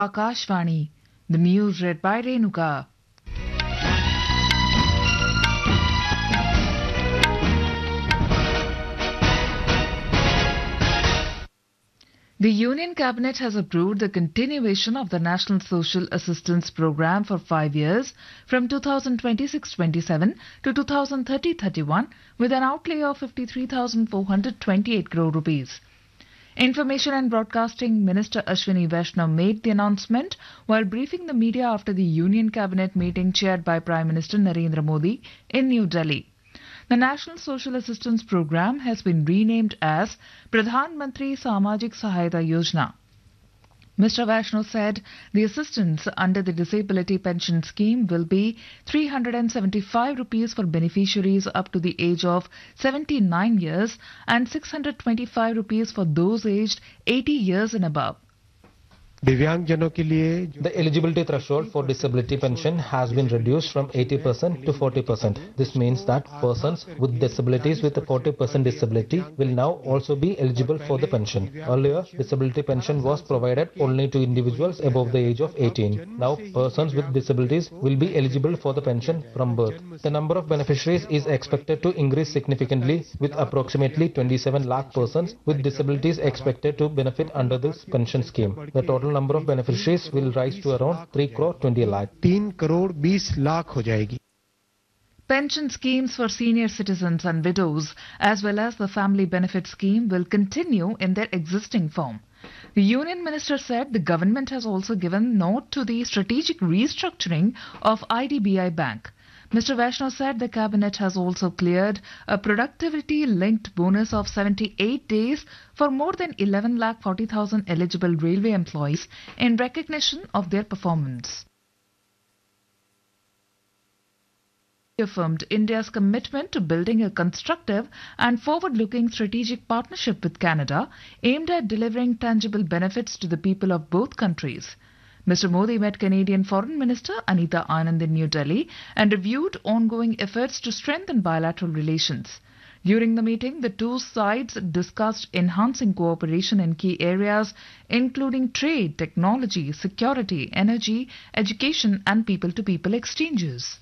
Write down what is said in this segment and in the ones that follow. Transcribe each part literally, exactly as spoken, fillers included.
Akashvani. The news read by Renuka. The Union Cabinet has approved the continuation of the National Social Assistance Programme for five years from two thousand twenty-six twenty-seven to two thousand thirty thirty-one with an outlay of fifty-three thousand four hundred twenty-eight crore rupees. Information and Broadcasting Minister Ashwini Vaishnaw made the announcement while briefing the media after the Union Cabinet meeting chaired by Prime Minister Narendra Modi in New Delhi. The National Social Assistance Programme has been renamed as Pradhan Mantri Samajik Sahayata Yojana. Mister Vaishnaw said the assistance under the Disability Pension Scheme will be three hundred seventy-five rupees for beneficiaries up to the age of seventy-nine years and six hundred twenty-five rupees for those aged eighty years and above. The eligibility threshold for disability pension has been reduced from eighty percent to forty percent. This means that persons with disabilities with a forty percent disability will now also be eligible for the pension. Earlier, disability pension was provided only to individuals above the age of eighteen. Now, persons with disabilities will be eligible for the pension from birth. The number of beneficiaries is expected to increase significantly, with approximately twenty-seven lakh persons with disabilities expected to benefit under this pension scheme. The total number of beneficiaries will rise to around three crore twenty lakh. तीन करोड़ बीस लाख हो जाएगी. Pension schemes for senior citizens and widows as well as the family benefit scheme will continue in their existing form. The Union Minister said the government has also given note to the strategic restructuring of I D B I Bank. Mister Vaishnaw said the Cabinet has also cleared a productivity-linked bonus of seventy-eight days for more than eleven lakh forty thousand eligible railway employees in recognition of their performance. He affirmed India's commitment to building a constructive and forward-looking strategic partnership with Canada aimed at delivering tangible benefits to the people of both countries. Mister Modi met Canadian Foreign Minister Anita Anand in New Delhi and reviewed ongoing efforts to strengthen bilateral relations. During the meeting, the two sides discussed enhancing cooperation in key areas including trade, technology, security, energy, education and people-to-people exchanges.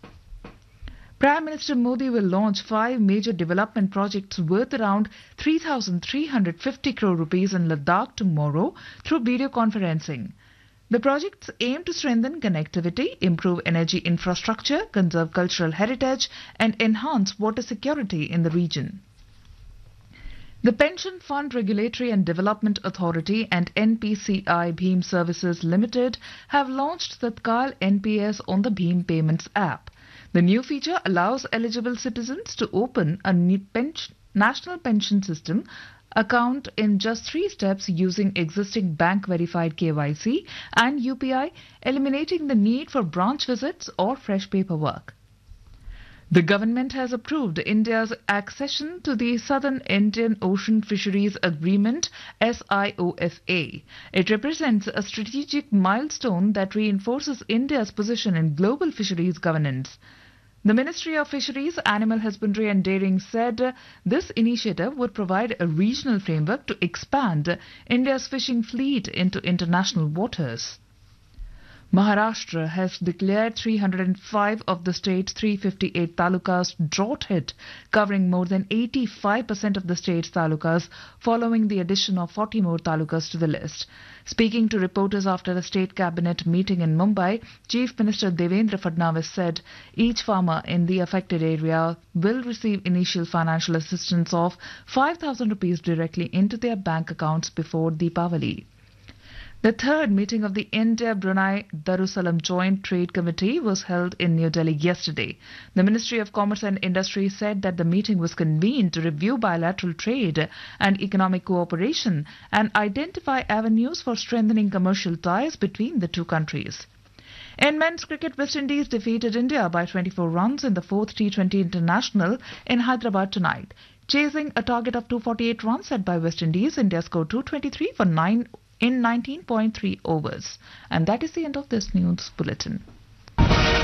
Prime Minister Modi will launch five major development projects worth around three thousand three hundred fifty crore rupees in Ladakh tomorrow through video conferencing. The projects aim to strengthen connectivity, improve energy infrastructure, conserve cultural heritage and enhance water security in the region. The Pension Fund Regulatory and Development Authority and N P C I Bheem Services Limited have launched Tatkal N P S on the Bheem Payments app. The new feature allows eligible citizens to open a national pension system account in just three steps using existing bank verified K Y C and U P I, eliminating the need for branch visits or fresh paperwork. The government has approved India's accession to the Southern Indian Ocean Fisheries Agreement S I O F A. It represents a strategic milestone that reinforces India's position in global fisheries governance. The Ministry of Fisheries, Animal Husbandry and Dairying said this initiative would provide a regional framework to expand India's fishing fleet into international waters. Maharashtra has declared three hundred five of the state's three hundred fifty-eight talukas drought hit, covering more than eighty-five percent of the state's talukas, following the addition of forty more talukas to the list. Speaking to reporters after a state cabinet meeting in Mumbai, Chief Minister Devendra Fadnavis said each farmer in the affected area will receive initial financial assistance of five thousand rupees directly into their bank accounts before Deepavali. The third meeting of the India-Brunei Darussalam Joint Trade Committee was held in New Delhi yesterday. The Ministry of Commerce and Industry said that the meeting was convened to review bilateral trade and economic cooperation and identify avenues for strengthening commercial ties between the two countries. In men's cricket, West Indies defeated India by twenty-four runs in the fourth T twenty International in Hyderabad tonight. Chasing a target of two hundred forty-eight runs set by West Indies, India scored two hundred twenty-three for nine in nineteen point three overs. And that is the end of this news bulletin.